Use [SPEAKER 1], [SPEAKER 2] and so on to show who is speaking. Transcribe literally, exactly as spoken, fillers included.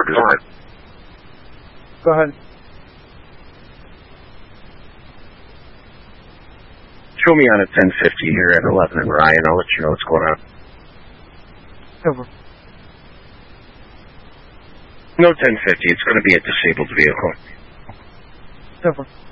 [SPEAKER 1] Design.
[SPEAKER 2] Go ahead.
[SPEAKER 1] Show me on a ten fifty here at eleven and Ryan. I'll let you know what's going on.
[SPEAKER 2] Over.
[SPEAKER 1] No ten fifty. It's going to be a disabled vehicle.
[SPEAKER 2] Over.